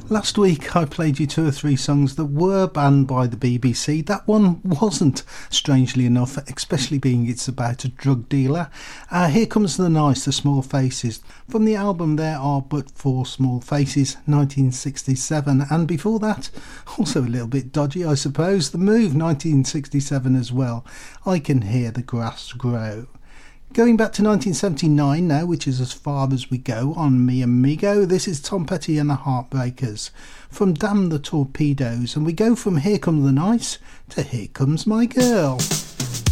Last week I played you 2 or 3 songs that were banned by the BBC. That one wasn't, strangely enough, especially being it's about a drug dealer. Here Comes the Nice, The Small Faces. From the album There Are But Four Small Faces, 1967. And before that, also a little bit dodgy I suppose, The Move, 1967 as well. I Can Hear the Grass Grow. Going back to 1979 now, which is as far as we go on Me Amigo, this is Tom Petty and the Heartbreakers from Damn the Torpedoes, and we go from Here Comes the Nice to Here Comes My Girl.